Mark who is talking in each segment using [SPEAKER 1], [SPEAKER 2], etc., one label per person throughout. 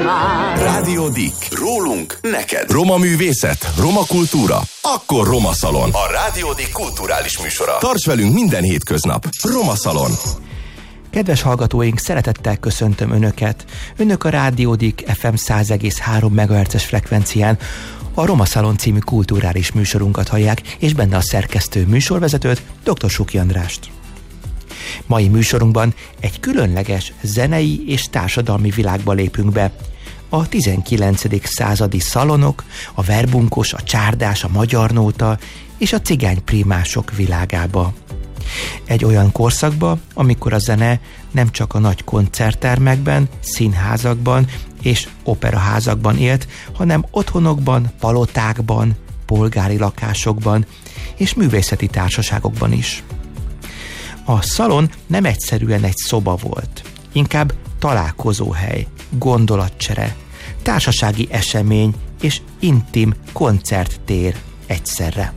[SPEAKER 1] már.
[SPEAKER 2] Rádió Dick. Rólunk neked. Roma művészet, roma kultúra. Akkor Roma Szalon. A Rádió Dick kulturális műsora. Tarts velünk minden hétköznap. Roma Szalon.
[SPEAKER 3] Kedves hallgatóink, szeretettel köszöntöm Önöket. Önök a Rádió Dick FM 100,3 MHz-es frekvencián a Roma Szalon című kulturális műsorunkat hallják, és benne a szerkesztő műsorvezetőt, dr. Suki Andrást. Mai műsorunkban egy különleges zenei és társadalmi világba lépünk be. A 19. századi szalonok, a verbunkos, a csárdás, a magyar nóta és a cigányprímások világába. Egy olyan korszakba, amikor a zene nem csak a nagy koncerttermekben, színházakban és operaházakban élt, hanem otthonokban, palotákban, polgári lakásokban és művészeti társaságokban is. A szalon nem egyszerűen egy szoba volt, inkább találkozóhely, gondolatcsere, társasági esemény és intim koncerttér egyszerre.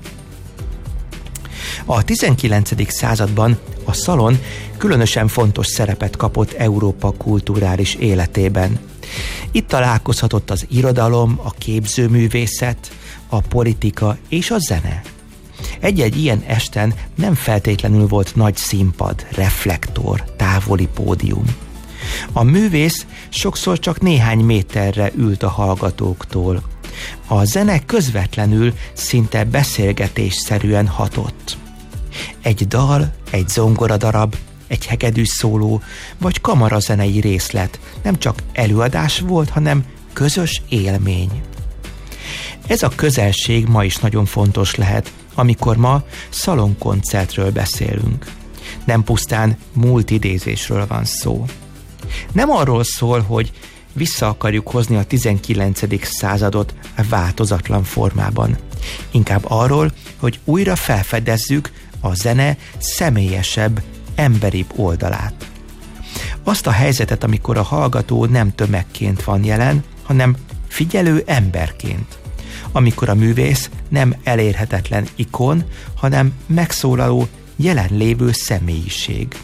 [SPEAKER 3] A 19. században a szalon különösen fontos szerepet kapott Európa kulturális életében. Itt találkozhatott az irodalom, a képzőművészet, a politika és a zene. Egy-egy ilyen esten nem feltétlenül volt nagy színpad, reflektor, távoli pódium. A művész sokszor csak néhány méterre ült a hallgatóktól. A zene közvetlenül, szinte beszélgetésszerűen hatott. Egy dal, egy zongoradarab, egy hegedűs szóló vagy kamarazenei részlet nem csak előadás volt, hanem közös élmény. Ez a közelség ma is nagyon fontos lehet, amikor ma szalonkoncertről beszélünk. Nem pusztán múltidézésről van szó. Nem arról szól, hogy vissza akarjuk hozni a 19. századot a változatlan formában. Inkább arról, hogy újra felfedezzük a zene személyesebb, emberibb oldalát. Azt a helyzetet, amikor a hallgató nem tömegként van jelen, hanem figyelő emberként. Amikor a művész nem elérhetetlen ikon, hanem megszólaló, jelenlévő személyiség.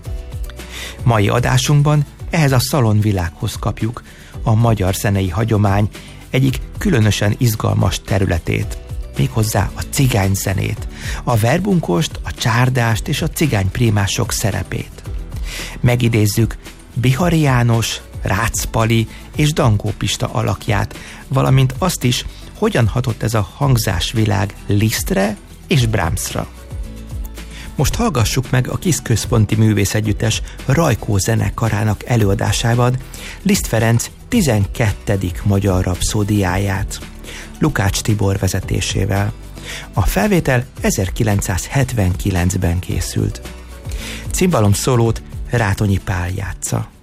[SPEAKER 3] Mai adásunkban ehhez a szalonvilághoz kapjuk a magyar zenei hagyomány egyik különösen izgalmas területét, méghozzá a cigányzenét, a verbunkost, a csárdást és a cigányprímások szerepét. Megidézzük Bihari János, Rácz Pali és Dankó Pista alakját, valamint azt is, hogyan hatott ez a hangzásvilág Lisztre és Brahmsra. Most hallgassuk meg a Kiss Központi Művészegyüttes Rajkó zenekarának előadásában Liszt Ferenc 12. magyar rapszódiáját, Lukács Tibor vezetésével. A felvétel 1979-ben készült. Cimbalom szólót Rátonyi Pál játsza.